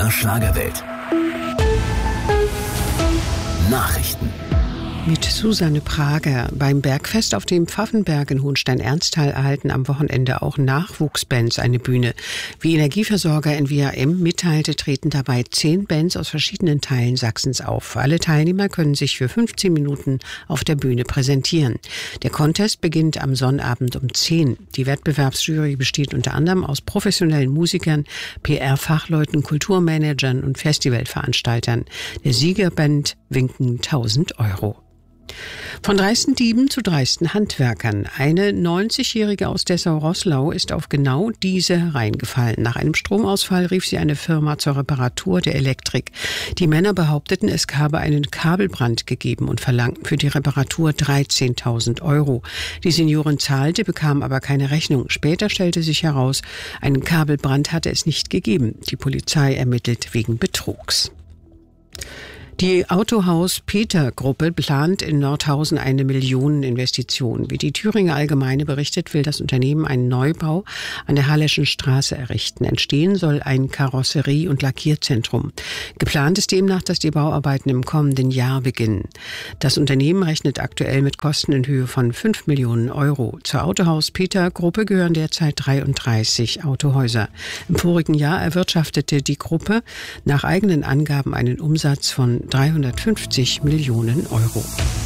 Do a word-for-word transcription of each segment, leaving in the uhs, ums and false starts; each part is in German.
der Schlagerwelt. Nachrichten. Mit Susanne Prager. Beim Bergfest auf dem Pfaffenberg in Hohenstein-Ernsthal erhalten am Wochenende auch Nachwuchsbands eine Bühne. Wie Energieversorger N V A M mitteilte, treten dabei zehn Bands aus verschiedenen Teilen Sachsens auf. Alle Teilnehmer können sich für fünfzehn Minuten auf der Bühne präsentieren. Der Contest beginnt am Sonnabend um zehn. Die Wettbewerbsjury besteht unter anderem aus professionellen Musikern, P R-Fachleuten, Kulturmanagern und Festivalveranstaltern. Der Siegerband winken tausend Euro. Von dreisten Dieben zu dreisten Handwerkern. Eine neunzigjährige aus Dessau-Roßlau ist auf genau diese hereingefallen. Nach einem Stromausfall rief sie eine Firma zur Reparatur der Elektrik. Die Männer behaupteten, es habe einen Kabelbrand gegeben und verlangten für die Reparatur dreizehntausend Euro. Die Seniorin zahlte, bekam aber keine Rechnung. Später stellte sich heraus, einen Kabelbrand hatte es nicht gegeben. Die Polizei ermittelt wegen Betrugs. Die Autohaus-Peter-Gruppe plant in Nordhausen eine Millioneninvestition. Wie die Thüringer Allgemeine berichtet, will das Unternehmen einen Neubau an der Halleschen Straße errichten. Entstehen soll ein Karosserie- und Lackierzentrum. Geplant ist demnach, dass die Bauarbeiten im kommenden Jahr beginnen. Das Unternehmen rechnet aktuell mit Kosten in Höhe von fünf Millionen Euro. Zur Autohaus-Peter-Gruppe gehören derzeit dreiunddreißig Autohäuser. Im vorigen Jahr erwirtschaftete die Gruppe nach eigenen Angaben einen Umsatz von dreihundertfünfzig Millionen Euro.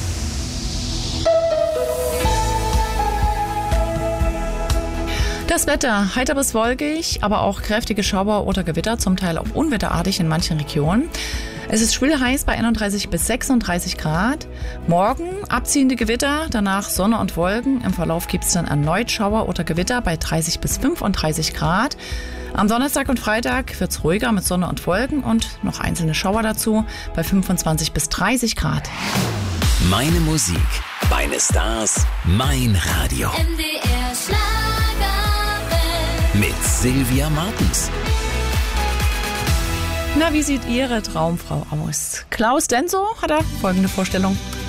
Das Wetter, heiter bis wolkig, aber auch kräftige Schauer oder Gewitter, zum Teil auch unwetterartig in manchen Regionen. Es ist schwül heiß bei einunddreißig bis sechsunddreißig Grad. Morgen abziehende Gewitter, danach Sonne und Wolken. Im Verlauf gibt es dann erneut Schauer oder Gewitter bei dreißig bis fünfunddreißig Grad. Am Donnerstag und Freitag wird es ruhiger mit Sonne und Wolken und noch einzelne Schauer dazu bei fünfundzwanzig bis dreißig Grad. Meine Musik, meine Stars, mein Radio. M D R Schlagerwelt. Mit Sylvia Martens. Na, wie sieht Ihre Traumfrau aus? Klaus Denso hat da folgende Vorstellung.